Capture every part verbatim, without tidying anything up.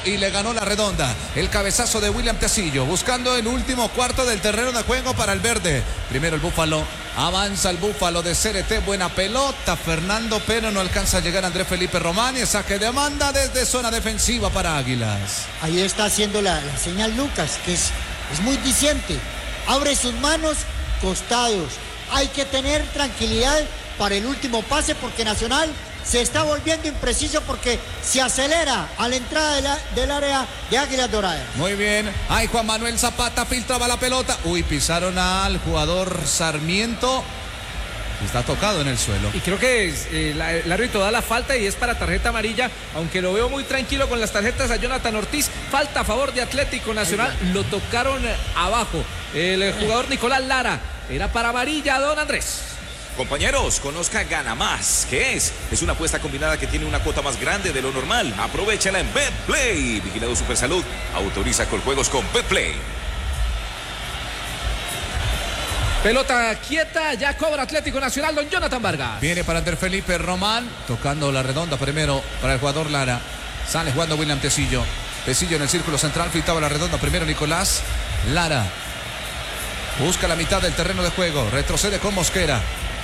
y le ganó la redonda. El cabezazo de William Tecillo, buscando el último cuarto del terreno de juego para el verde. Primero el Búfalo, avanza el Búfalo de C R T, buena pelota, Fernando, pero no alcanza a llegar Andrés Felipe Román y saque de banda desde zona defensiva para Águilas. Ahí está haciendo la, la señal Lucas, que es, es muy diciente. Abre sus manos, costados. Hay que tener tranquilidad para el último pase porque Nacional se está volviendo impreciso porque se acelera a la entrada de la, del área de Águilas Doradas. Muy bien, ahí Juan Manuel Zapata filtraba la pelota. Uy, pisaron al jugador Sarmiento. Está tocado en el suelo. Y creo que es, eh, la, el árbitro da la falta y es para tarjeta amarilla, aunque lo veo muy tranquilo con las tarjetas a Jonathan Ortiz. Falta a favor de Atlético Nacional, lo tocaron abajo. El jugador Nicolás Lara, era para amarilla, don Andrés. Compañeros, conozca Gana Más. ¿Qué es? Es una apuesta combinada que tiene una cuota más grande de lo normal. Aprovéchala en BetPlay. Vigilado Supersalud. Autoriza con juegos con BetPlay. Pelota quieta, ya cobra Atlético Nacional, don Jonathan Vargas. Viene para Andrés Felipe Román, tocando la redonda primero para el jugador Lara. Sale jugando William Tecillo. Tecillo en el círculo central, filtraba la redonda primero Nicolás Lara. Busca la mitad del terreno de juego, retrocede con Mosquera.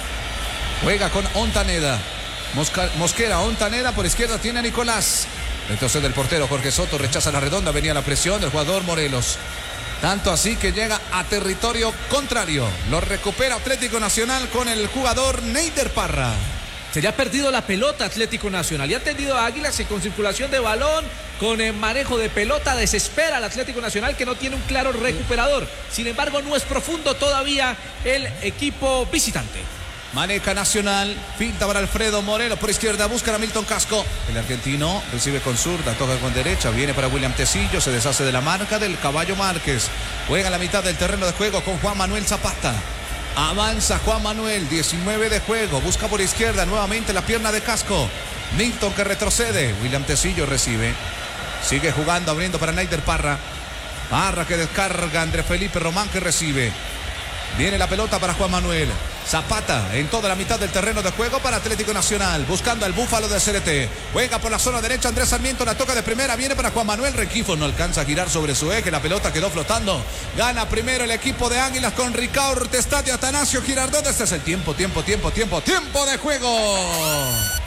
Juega con Ontaneda. Mosca, Mosquera, Ontaneda, por izquierda tiene a Nicolás. Retrocede el portero Jorge Soto, rechaza la redonda, venía la presión del jugador Morelos. Tanto así que llega a territorio contrario. Lo recupera Atlético Nacional con el jugador Neider Parra. Se le ha perdido la pelota Atlético Nacional y ha tendido a Águilas y con circulación de balón, con el manejo de pelota, desespera al Atlético Nacional que no tiene un claro recuperador. Sin embargo, no es profundo todavía el equipo visitante. Maneja Nacional, finta para Alfredo Morelos por izquierda, busca a Milton Casco. El argentino recibe con zurda, toca con derecha, viene para William Tecillo, se deshace de la marca del Caballo Márquez. Juega a la mitad del terreno de juego con Juan Manuel Zapata. Avanza Juan Manuel, diecinueve de juego, busca por izquierda nuevamente la pierna de Casco. Milton que retrocede, William Tecillo recibe. Sigue jugando, abriendo para Neider Parra. Parra que descarga, Andrés Felipe Román que recibe. Viene la pelota para Juan Manuel. Zapata en toda la mitad del terreno de juego para Atlético Nacional, buscando al Búfalo de C R T. Juega por la zona derecha Andrés Sarmiento, la toca de primera, viene para Juan Manuel. Requifo no alcanza a girar sobre su eje, la pelota quedó flotando. Gana primero el equipo de Águilas con Ricardo Estadio Atanasio Girardot. Este es el tiempo, tiempo, tiempo, tiempo, tiempo de juego.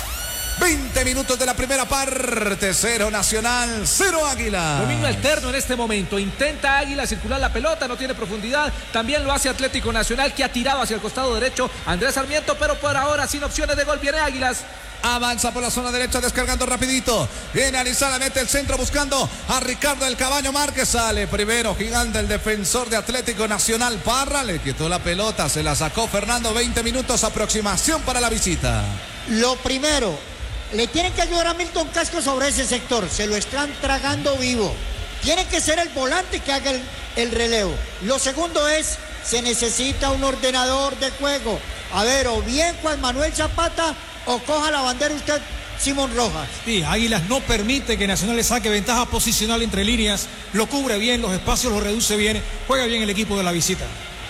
veinte minutos de la primera parte, cero Nacional, cero Águila. Dominio alterno en este momento, intenta Águila circular la pelota, no tiene profundidad, también lo hace Atlético Nacional que ha tirado hacia el costado derecho Andrés Sarmiento, pero por ahora sin opciones de gol, viene Águilas. Avanza por la zona derecha, descargando rapidito. Viene Arizala, mete el centro buscando a Ricardo del Caballo Márquez. Sale primero, gigante el defensor de Atlético Nacional, Parra. Le quitó la pelota, se la sacó Fernando. veinte minutos, aproximación para la visita. Lo primero, le tienen que ayudar a Milton Casco sobre ese sector. Se lo están tragando vivo. Tiene que ser el volante que haga el, el relevo. Lo segundo es, se necesita un ordenador de juego. A ver, o bien Juan Manuel Zapata o coja la bandera usted, Simón Rojas. Sí, Águilas no permite que Nacional le saque ventaja posicional entre líneas. Lo cubre bien, los espacios los reduce bien. Juega bien el equipo de la visita.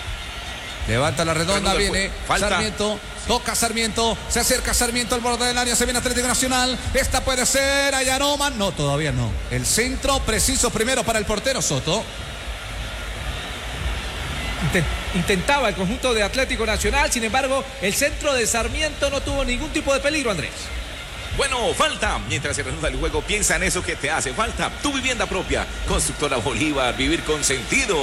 Levanta la redonda, viene Falta. Sarmiento, toca Sarmiento, se acerca Sarmiento al borde del área, se viene Atlético Nacional, esta puede ser Ayanoman, no, todavía no. El centro preciso primero para el portero Soto. Intentaba el conjunto de Atlético Nacional, sin embargo, el centro de Sarmiento no tuvo ningún tipo de peligro, Andrés. Bueno, falta. Mientras se reanuda el juego, piensa en eso que te hace falta. Tu vivienda propia. Constructora Bolívar, vivir con sentido.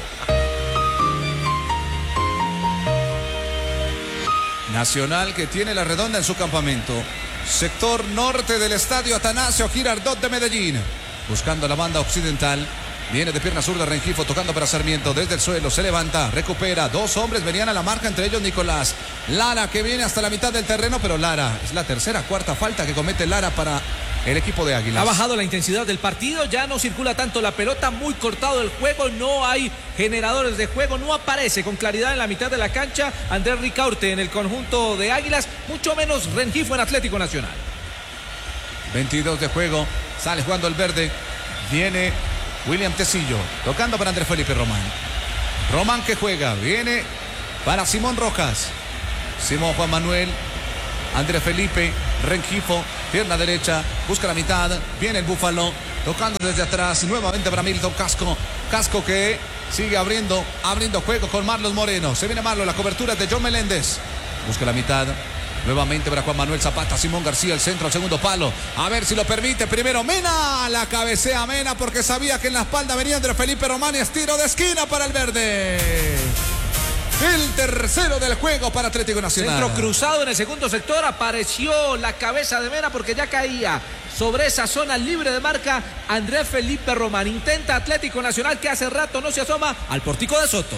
Nacional que tiene la redonda en su campamento. Sector norte del estadio Atanasio Girardot de Medellín. Buscando la banda occidental. Viene de pierna zurda Rengifo, tocando para Sarmiento desde el suelo, se levanta, recupera, dos hombres venían a la marca, entre ellos Nicolás Lara, que viene hasta la mitad del terreno, pero Lara, es la tercera, cuarta falta que comete Lara para el equipo de Águilas. Ha bajado la intensidad del partido, ya no circula tanto la pelota, muy cortado el juego, no hay generadores de juego, no aparece con claridad en la mitad de la cancha Andrés Ricaurte en el conjunto de Águilas, mucho menos Rengifo en Atlético Nacional. veintidós de juego, sale jugando el verde, viene William Tecillo, tocando para Andrés Felipe Román. Román que juega, viene para Simón Rojas. Simón Juan Manuel, Andrés Felipe, Rengifo, pierna derecha, busca la mitad, viene el Búfalo, tocando desde atrás, nuevamente para Milton Casco. Casco que sigue abriendo, abriendo juego con Marlos Moreno. Se viene Marlos, la cobertura de John Meléndez. Busca la mitad. Nuevamente para Juan Manuel Zapata, Simón García, el centro al segundo palo. A ver si lo permite. Primero Mena, la cabecea Mena porque sabía que en la espalda venía Andrés Felipe Román y es tiro de esquina para el verde. El tercero del juego para Atlético Nacional. Centro cruzado en el segundo sector. Apareció la cabeza de Mena porque ya caía sobre esa zona libre de marca Andrés Felipe Román. Intenta Atlético Nacional, que hace rato no se asoma al pórtico de Soto.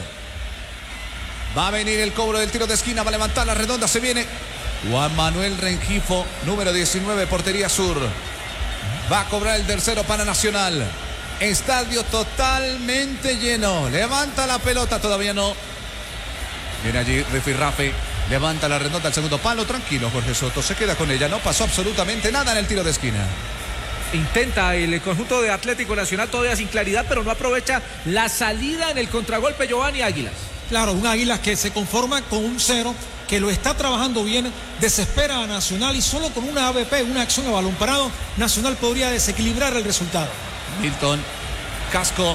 Va a venir el cobro del tiro de esquina. Va a levantar la redonda. Se viene Juan Manuel Rengifo, número diecinueve, portería sur. Va a cobrar el tercero para Nacional. Estadio totalmente lleno. Levanta la pelota, todavía no. Viene allí Rifirrafe. Levanta la redonda al segundo palo. Tranquilo, Jorge Soto. Se queda con ella. No pasó absolutamente nada en el tiro de esquina. Intenta el conjunto de Atlético Nacional todavía sin claridad, pero no aprovecha la salida en el contragolpe Giovanni Águilas. Claro, un Águilas que se conforma con un cero, que lo está trabajando bien, desespera a Nacional y solo con una A B P, una acción a balón parado, Nacional podría desequilibrar el resultado. Milton Casco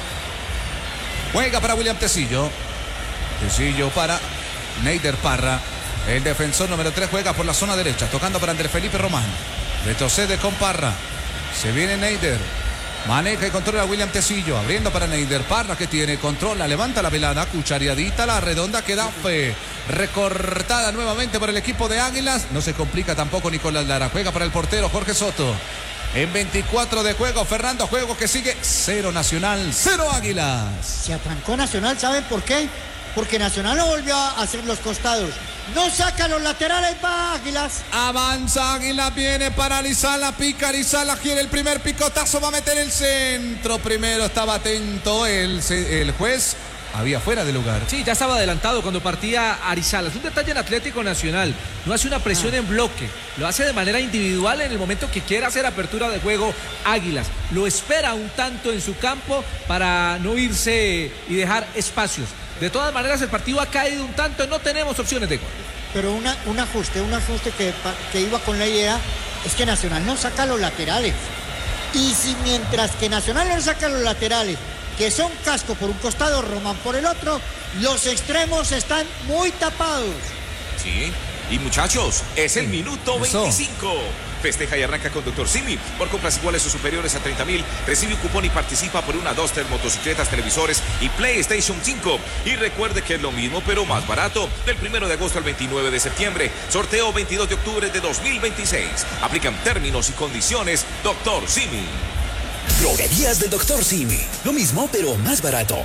juega para William Tecillo. Tecillo para Neider Parra. El defensor número tres juega por la zona derecha, tocando para Andrés Felipe Román. Retrocede con Parra. Se viene Neider. Maneja y controla a William Tecillo. Abriendo para Neider Parra, que tiene, controla, levanta la velada, cuchareadita, la redonda queda fe. Recortada nuevamente por el equipo de Águilas. No se complica tampoco Nicolás Lara. Juega para el portero Jorge Soto. En veinticuatro de juego, Fernando, juego que sigue cero Nacional, cero Águilas. Se atrancó Nacional, ¿saben por qué? Porque Nacional no volvió a hacer los costados. No saca los laterales, va Águilas. Avanza Águilas, viene para Arizala, pica Arizala, quiere el primer picotazo, va a meter el centro. Primero estaba atento el, el juez. Había fuera de lugar. Sí, ya estaba adelantado cuando partía Arizala. Es un detalle en Atlético Nacional. No hace una presión ah. en bloque. Lo hace de manera individual en el momento que quiera hacer apertura de juego Águilas. Lo espera un tanto en su campo para no irse y dejar espacios. De todas maneras, el partido ha caído un tanto. No tenemos opciones de gol. Pero una, un ajuste, un ajuste que, que iba con la idea es que Nacional no saca los laterales. Y si mientras que Nacional no saca los laterales, que son Casco por un costado, Román por el otro, los extremos están muy tapados. Sí, y muchachos, es el minuto Eso. veinticinco. Festeja y arranca con Doctor Simi. Por compras iguales o superiores a treinta mil, recibe un cupón y participa por una Duster, motocicletas, televisores y PlayStation cinco. Y recuerde que es lo mismo, pero más barato. Del primero de agosto al veintinueve de septiembre. Sorteo veintidós de octubre de dos mil veintiséis. Aplican términos y condiciones. Doctor Simi. Droguerías del Doctor Simi. Lo mismo, pero más barato.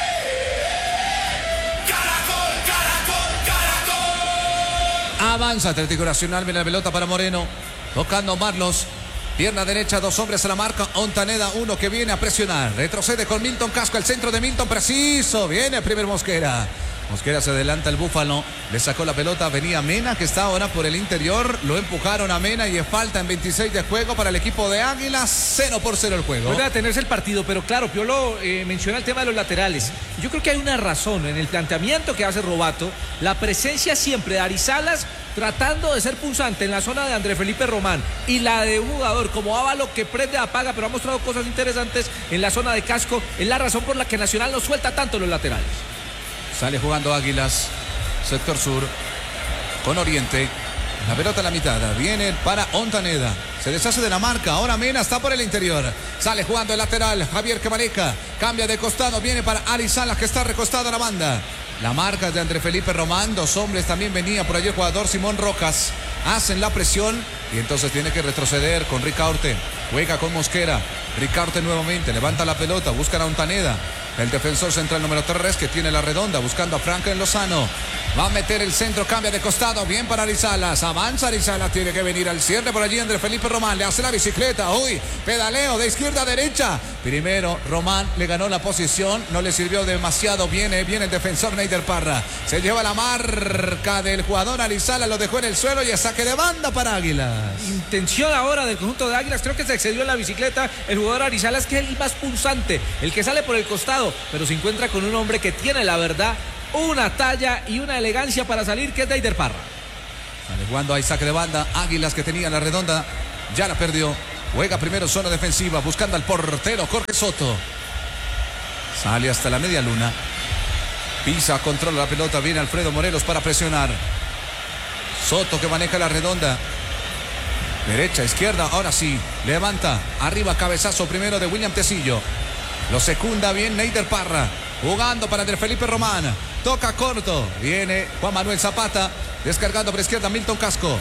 Avanza Atlético Nacional, viene la pelota para Moreno. Tocando Marlos. Pierna derecha, dos hombres a la marca. Ontaneda, uno que viene a presionar. Retrocede con Milton Casco, el centro de Milton, preciso. Viene el primer Mosquera. Mosquera se adelanta el Búfalo. Le sacó la pelota. Venía Mena, que está ahora por el interior. Lo empujaron a Mena y es falta en veintiséis de juego para el equipo de Águilas. Cero por cero el juego. Puede detenerse el partido, pero claro, Piolo eh, menciona el tema de los laterales. Yo creo que hay una razón en el planteamiento que hace Robato. La presencia siempre de Arizalas tratando de ser punzante en la zona de Andrés Felipe Román y la de un jugador como Ávalo que prende, apaga, pero ha mostrado cosas interesantes en la zona de Casco. Es la razón por la que Nacional no suelta tanto los laterales. Sale jugando Águilas, sector sur, con Oriente. La pelota a la mitad, viene para Ontaneda. Se deshace de la marca, ahora Mena está por el interior. Sale jugando el lateral, Javier que maneja. Cambia de costado, viene para Arizalas, que está recostado a la banda. La marca de Andrés Felipe Román, dos hombres, también venía por allí el jugador Simón Rojas. Hacen la presión y entonces tiene que retroceder con Ricaurte. Juega con Mosquera. Ricaurte nuevamente, levanta la pelota, busca a Ontaneda. El defensor central número tres que tiene la redonda, buscando a Franklin Lozano. Va a meter el centro, cambia de costado, bien para Arizalas. Avanza Arizalas, tiene que venir al cierre por allí Andrés Felipe Román. Le hace la bicicleta, uy, pedaleo de izquierda a derecha. Primero Román le ganó la posición, no le sirvió demasiado. Viene, viene el defensor Neider Parra. Se lleva la marca del jugador Arizalas, lo dejó en el suelo y es saque de banda para Águilas. Intención ahora del conjunto de Águilas, creo que se excedió en la bicicleta el jugador Arizalas, que es el más pulsante, el que sale por el costado, pero se encuentra con un hombre que tiene la verdad, una talla y una elegancia para salir, que es Neider Parra. Sale jugando, hay saque de banda. Águilas, que tenía la redonda, ya la perdió. Juega primero zona defensiva, buscando al portero Jorge Soto. Sale hasta la media luna. Pisa, controla la pelota, viene Alfredo Morelos para presionar. Soto que maneja la redonda. Derecha, izquierda, ahora sí. Levanta, arriba, cabezazo primero de William Tecillo. Lo secunda bien Neider Parra. Jugando para Andrés Felipe Román. Toca corto. Viene Juan Manuel Zapata. Descargando por izquierda Milton Casco.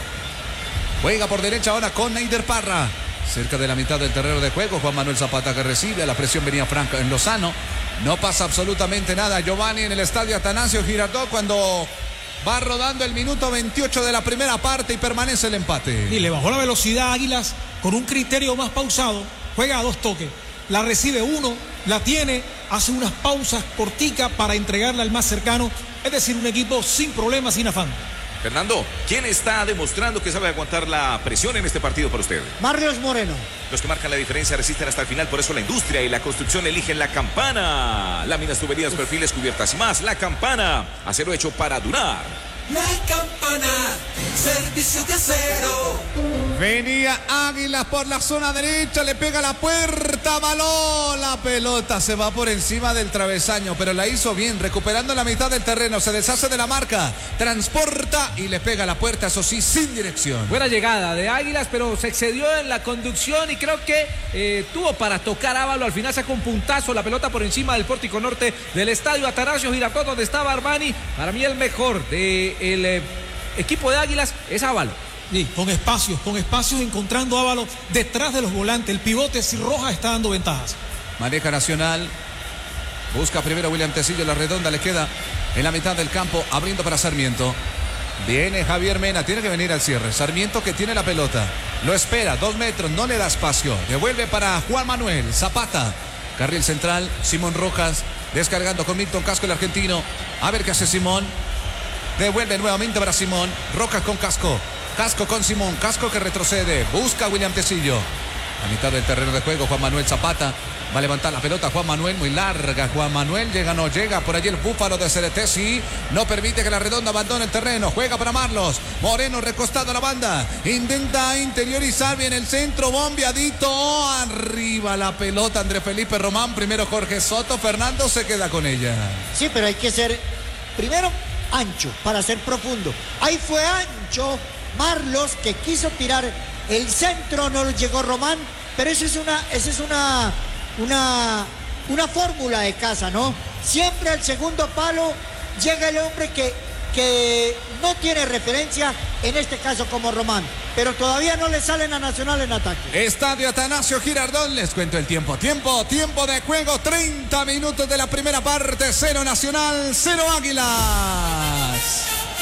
Juega por derecha ahora con Neider Parra. Cerca de la mitad del terreno de juego. Juan Manuel Zapata que recibe. A la presión venía Franca en Lozano. No pasa absolutamente nada. Giovanni en el estadio Atanasio Girardot cuando va rodando el minuto veintiocho de la primera parte y permanece el empate. Y le bajó la velocidad a Águilas con un criterio más pausado. Juega a dos toques. La recibe uno, la tiene, hace unas pausas corticas para entregarla al más cercano. Es decir, un equipo sin problemas, sin afán. Fernando, ¿quién está demostrando que sabe aguantar la presión en este partido para usted? Marlos Moreno. Los que marcan la diferencia resisten hasta el final, por eso la industria y la construcción eligen La Campana. Láminas, tuberías, perfiles, cubiertas y más. La Campana, acero hecho para durar. La Campana, servicio de acero. Venía Águilas por la zona derecha, le pega la puerta, balón, la pelota se va por encima del travesaño, pero la hizo bien, recuperando la mitad del terreno, se deshace de la marca, transporta y le pega la puerta, eso sí, sin dirección. Buena llegada de Águilas, pero se excedió en la conducción y creo que eh, tuvo para tocar Ávalo, al final sacó un puntazo, la pelota por encima del pórtico norte del estadio Atanasio Girardot, donde estaba Armani. Para mí el mejor del eh, equipo de Águilas es Ávalo. Sí, con espacios, con espacios encontrando Ávalo detrás de los volantes. El pivote si Roja está dando ventajas. Maneja Nacional. Busca primero William Tecillo, la redonda le queda en la mitad del campo, abriendo para Sarmiento. Viene Javier Mena, tiene que venir al cierre. Sarmiento que tiene la pelota. Lo espera, dos metros, no le da espacio. Devuelve para Juan Manuel Zapata. Carril central, Simón Rojas. Descargando con Milton Casco el argentino. A ver qué hace Simón. Devuelve nuevamente para Simón. Rojas con Casco. Casco con Simón, Casco que retrocede, busca a William Tecillo. A mitad del terreno de juego, Juan Manuel Zapata va a levantar la pelota. Juan Manuel, muy larga. Juan Manuel llega, no llega. Por allí el búfalo de Ceretesi. No permite que la redonda abandone el terreno. Juega para Marlos. Moreno recostado a la banda. Intenta interiorizar bien el centro. Bombeadito. Arriba la pelota. Andrés Felipe Román. Primero Jorge Soto. Fernando se queda con ella. Sí, pero hay que ser primero ancho para ser profundo. Ahí fue ancho Marlos, que quiso tirar el centro, no llegó Román, pero eso es una, eso es una, una, una fórmula de casa, ¿no? Siempre al segundo palo llega el hombre que, que no tiene referencia, en este caso como Román, pero todavía no le salen a Nacional en ataque. Estadio Atanasio Girardot, les cuento el tiempo, tiempo, tiempo de juego, treinta minutos de la primera parte, cero Nacional, cero Águilas.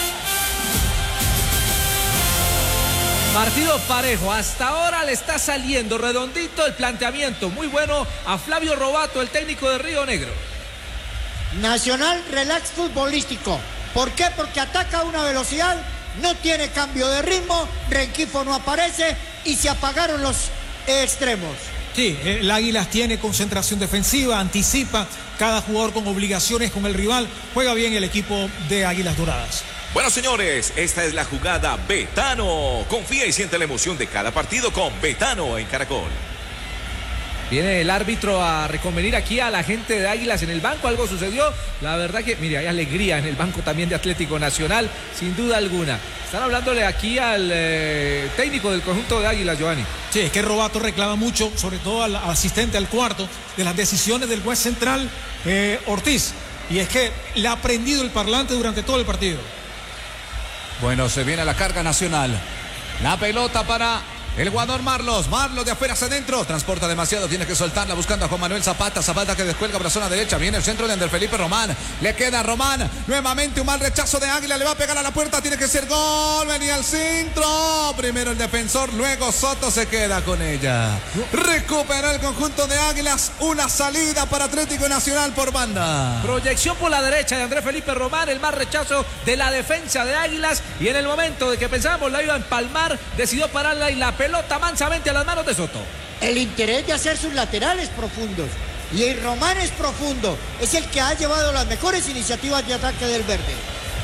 Partido parejo, hasta ahora le está saliendo redondito el planteamiento, muy bueno a Flavio Robato, el técnico de Río Negro. Nacional relax futbolístico, ¿por qué? Porque ataca a una velocidad, no tiene cambio de ritmo, Renquifo no aparece y se apagaron los extremos. Sí, el Águilas tiene concentración defensiva, anticipa cada jugador con obligaciones con el rival, juega bien el equipo de Águilas Doradas. Bueno, señores, esta es la jugada Betano. Confía y siente la emoción de cada partido con Betano en Caracol. Viene el árbitro a reconvenir aquí a la gente de Águilas en el banco. Algo sucedió. La verdad que, mire, hay alegría en el banco también de Atlético Nacional, sin duda alguna. Están hablándole aquí al eh, técnico del conjunto de Águilas, Giovanni. Sí, es que Robato reclama mucho, sobre todo al, al asistente al cuarto, de las decisiones del juez central eh, Ortiz. Y es que le ha aprendido el parlante durante todo el partido. Bueno, se viene la carga Nacional. La pelota para el jugador Marlos. Marlos de afuera hacia adentro. Transporta demasiado, tiene que soltarla buscando a Juan Manuel Zapata. Zapata que descuelga por la zona derecha. Viene el centro de Andrés Felipe Román. Le queda a Román. Nuevamente un mal rechazo de Águila. Le va a pegar a la puerta. Tiene que ser gol. Venía al centro. Primero el defensor. Luego Soto se queda con ella. Recupera el conjunto de Águilas. Una salida para Atlético Nacional por banda. Proyección por la derecha de Andrés Felipe Román. El más rechazo de la defensa de Águilas. Y en el momento de que pensábamos la iba a empalmar, decidió pararla y la pelota mansamente a las manos de Soto. El interés de hacer sus laterales profundos. Y el Román es profundo. Es el que ha llevado las mejores iniciativas de ataque del verde.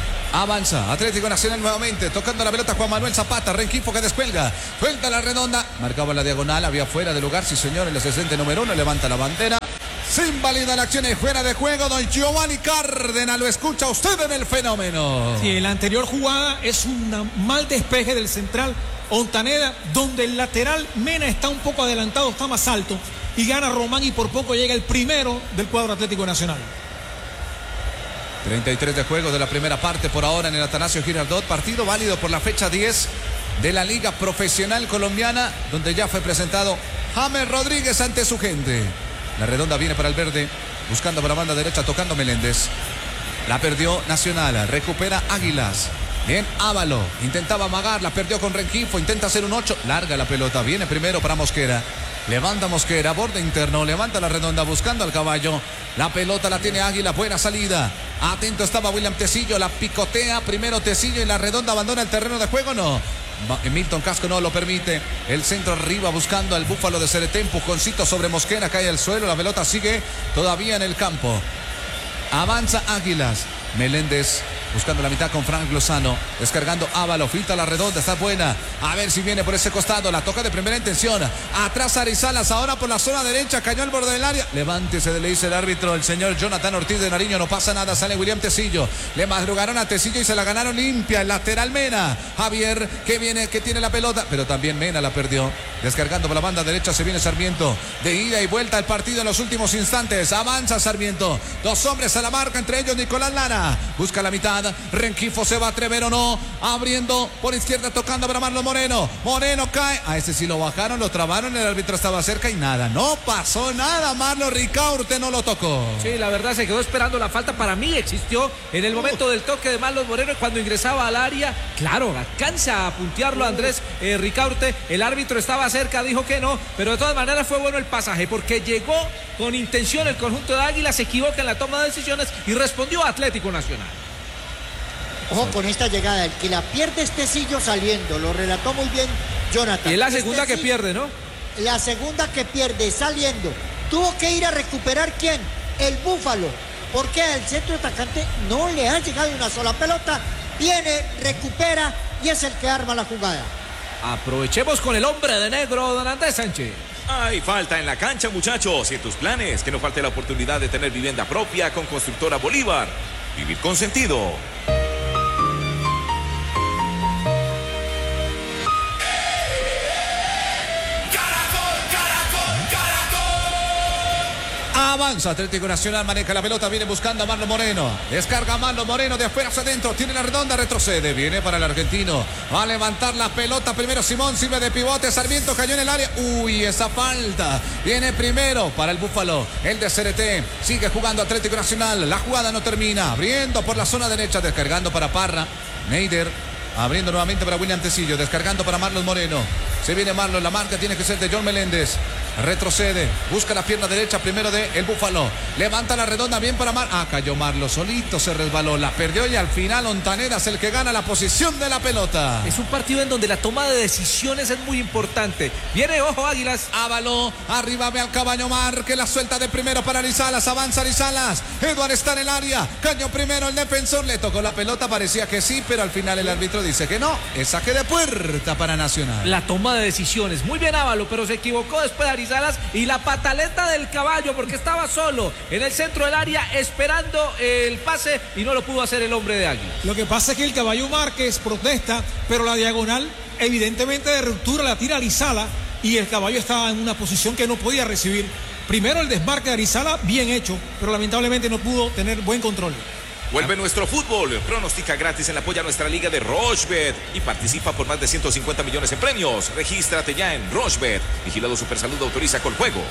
Avanza Atlético Nacional nuevamente, tocando la pelota Juan Manuel Zapata. Renquifo que descuelga. Suelta la redonda. marcaba la diagonal, había fuera de lugar, sí señor, el asistente número uno levanta la bandera. Se invalida la acción y fuera de juego, don Giovanni Cárdenas, lo escucha usted en el fenómeno. Sí, en la anterior jugada es un mal despeje del central Ontaneda, donde el lateral Mena está un poco adelantado, está más alto, y gana Román y por poco llega el primero del cuadro Atlético Nacional. treinta y tres de juego de la primera parte por ahora en el Atanasio Girardot, partido válido por la fecha diez de la Liga Profesional Colombiana, donde ya fue presentado James Rodríguez ante su gente. La redonda viene para el verde, buscando por la banda derecha, tocando Meléndez. La perdió Nacional, recupera Águilas. Bien, Ávalo, intentaba amagar, la perdió con Rengifo, intenta hacer un ocho, larga la pelota, viene primero para Mosquera. Levanta Mosquera, borde interno, levanta la redonda buscando al caballo. La pelota la tiene Águila, buena salida. Atento estaba William Tecillo, la picotea primero Tecillo y la redonda abandona el terreno de juego, no. Milton Casco no lo permite. El centro arriba buscando al Búfalo de Cereté. Empujoncito sobre Mosquera, cae al suelo. La pelota sigue todavía en el campo. Avanza Águilas. Meléndez buscando la mitad con Frank Lozano. Descargando Ávalo. Filtra la redonda. Está buena. A ver si viene por ese costado. La toca de primera intención. Atrás Arizalas. Ahora por la zona derecha. Cayó al borde del área. Levántese, le dice el árbitro. El señor Jonathan Ortiz de Nariño. No pasa nada. Sale William Tecillo. Le madrugaron a Tecillo y se la ganaron limpia. El lateral Mena. Javier que viene, que tiene la pelota. Pero también Mena la perdió. Descargando por la banda derecha. Se viene Sarmiento. De ida y vuelta al partido en los últimos instantes. Avanza Sarmiento. Dos hombres a la marca. Entre ellos Nicolás Lara. Busca la mitad. Rengifo se va a atrever o no. Abriendo por izquierda, tocando para Marlon Moreno. Moreno cae. A ese sí lo bajaron, lo trabaron. El árbitro estaba cerca y nada. No pasó nada. Marlon Ricaurte no lo tocó. Sí, la verdad se quedó esperando la falta. Para mí existió en el momento del toque de Marlon Moreno cuando ingresaba al área. Claro, alcanza a puntearlo Andrés eh, Ricaurte. El árbitro estaba cerca, dijo que no. Pero de todas maneras fue bueno el pasaje porque llegó con intención el conjunto de Águila. Se equivoca en la toma de decisiones y respondió a Atlético Nacional. Ojo con esta llegada, el que la pierde es Tecillo saliendo, lo relató muy bien Jonathan. Y es la segunda este que pierde, ¿no? La segunda que pierde, saliendo. Tuvo que ir a recuperar, ¿quién? El Búfalo, porque al centro atacante no le ha llegado una sola pelota. Viene, recupera y es el que arma la jugada. Aprovechemos con el hombre de negro, don Andrés Sánchez. Hay falta en la cancha, muchachos. Y en tus planes, que no falte la oportunidad de tener vivienda propia con Constructora Bolívar. Vivir con sentido. Avanza Atlético Nacional, maneja la pelota, viene buscando a Marlon Moreno. Descarga a Marlon Moreno de afuera hacia adentro. Tiene la redonda, retrocede. Viene para el argentino. Va a levantar la pelota primero Simón, sirve de pivote. Sarmiento cayó en el área. Uy, esa falta. Viene primero para el Búfalo. El de C R T. Sigue jugando Atlético Nacional. La jugada no termina. Abriendo por la zona derecha, descargando para Parra. Neider. Abriendo nuevamente para William Tecillo, descargando para Marlon Moreno. Se viene Marlon, la marca tiene que ser de John Meléndez. Retrocede, busca la pierna derecha primero de el Búfalo. Levanta la redonda bien para Mar. Ah, cayó Marlon, solito se resbaló, la perdió y al final Ontaneda es el que gana la posición de la pelota. Es un partido en donde la toma de decisiones es muy importante. Viene, ojo, Águilas. Ávalo, arriba ve al caballo Mar, que la suelta de primero para Arizalas. Avanza Arizalas. Eduard está en el área. Caño primero el defensor, le tocó la pelota, parecía que sí, pero al final el árbitro dice que no. Es saque de puerta para Nacional. La toma de decisiones. Muy bien Ávalo, pero se equivocó después de Arizalas y la pataleta del caballo porque estaba solo en el centro del área esperando el pase y no lo pudo hacer el hombre de Águila. Lo que pasa es que el caballo Márquez protesta, pero la diagonal evidentemente de ruptura la tira Arizala y el caballo estaba en una posición que no podía recibir. Primero el desmarque de Arizala, bien hecho, pero lamentablemente no pudo tener buen control. Vuelve nuestro fútbol. Pronostica gratis en la apoya nuestra liga de Rochebet y participa por más de ciento cincuenta millones en premios. Regístrate ya en Rochebet. Vigilado Supersalud, autoriza con juegos.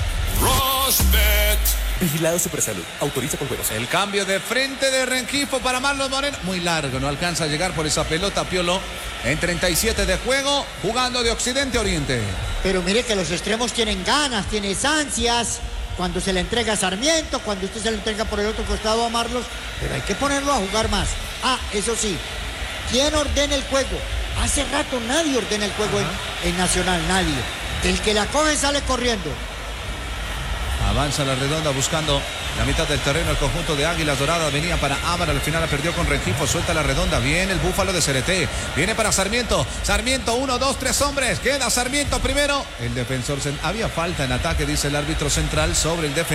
Rochebet. Vigilado Supersalud, autoriza con juegos. El cambio de frente de Rengifo para Marlon Moreno. Muy largo, no alcanza a llegar por esa pelota Piolo. En treinta y siete de juego, jugando de occidente a oriente. Pero mire que los extremos tienen ganas, tienen ansias. Cuando se le entrega a Sarmiento, cuando usted se le entrega por el otro costado a Marlos, pero hay que ponerlo a jugar más. Ah, eso sí, ¿quién ordena el juego? Hace rato nadie ordena el juego en, en Nacional, nadie. El que la coge sale corriendo. Avanza la redonda buscando la mitad del terreno. El conjunto de Águilas Doradas venía para Ámara. Al final la perdió con Rengifo. Suelta la redonda. Viene el búfalo de Cereté. Viene para Sarmiento. Sarmiento, uno, dos, tres hombres. Queda Sarmiento primero. El defensor. Había falta en ataque, dice el árbitro central, sobre el defensor.